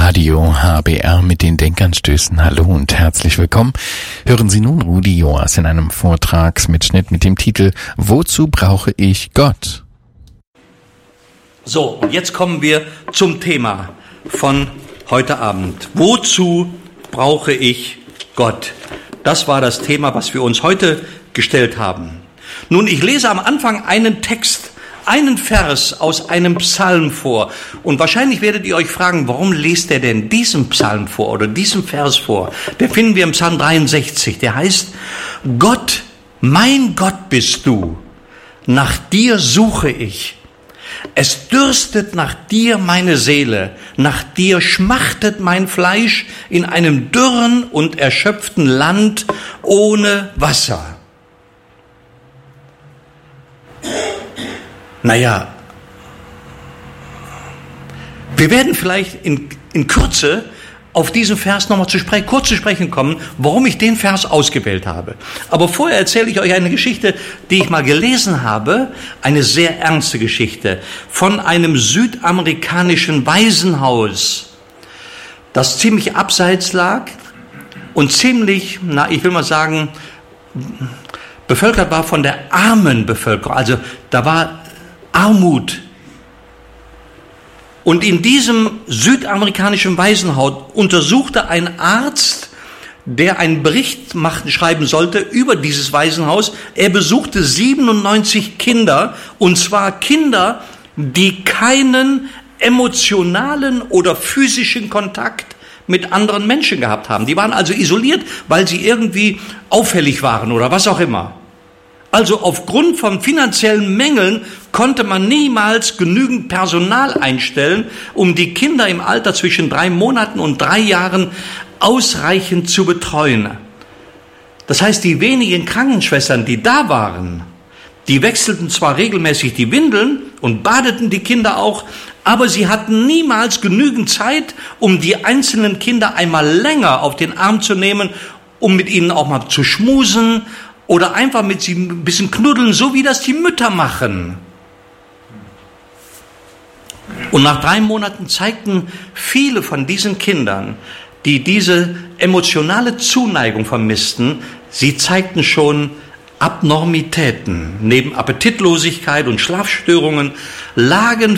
Radio HBR mit den Denkanstößen. Hallo und herzlich willkommen. Hören Sie nun Rudi Joas in einem Vortragsmitschnitt mit dem Titel Wozu brauche ich Gott? So, und jetzt kommen wir zum Thema von heute Abend. Wozu brauche ich Gott? Das war das Thema, was wir uns heute gestellt haben. Nun, ich lese am Anfang einen Text, einen Vers aus einem Psalm vor. Und wahrscheinlich werdet ihr euch fragen, warum liest er denn diesen Psalm vor oder diesen Vers vor? Den finden wir im Psalm 63. Der heißt, Gott, mein Gott bist du, nach dir suche ich. Es dürstet nach dir meine Seele, nach dir schmachtet mein Fleisch in einem dürren und erschöpften Land ohne Wasser. Naja, wir werden vielleicht in Kürze auf diesen Vers nochmal kurz zu sprechen kommen, warum ich den Vers ausgewählt habe. Aber vorher erzähle ich euch eine Geschichte, die ich mal gelesen habe, eine sehr ernste Geschichte, von einem südamerikanischen Waisenhaus, das ziemlich abseits lag und ziemlich, ich will mal sagen, bevölkert war von der armen Bevölkerung, also da war Armut. Und in diesem südamerikanischen Waisenhaus untersuchte ein Arzt, der einen Bericht schreiben sollte über dieses Waisenhaus. Er besuchte 97 Kinder, und zwar Kinder, die keinen emotionalen oder physischen Kontakt mit anderen Menschen gehabt haben. Die waren also isoliert, weil sie irgendwie auffällig waren oder was auch immer. Also aufgrund von finanziellen Mängeln konnte man niemals genügend Personal einstellen, um die Kinder im Alter zwischen 3 Monaten und 3 Jahren ausreichend zu betreuen. Das heißt, die wenigen Krankenschwestern, die da waren, die wechselten zwar regelmäßig die Windeln und badeten die Kinder auch, aber sie hatten niemals genügend Zeit, um die einzelnen Kinder einmal länger auf den Arm zu nehmen, um mit ihnen auch mal zu schmusen oder einfach mit sie ein bisschen knuddeln, so wie das die Mütter machen. Und nach 3 Monaten zeigten viele von diesen Kindern, die diese emotionale Zuneigung vermissten, sie zeigten schon Abnormitäten. Neben Appetitlosigkeit und Schlafstörungen lagen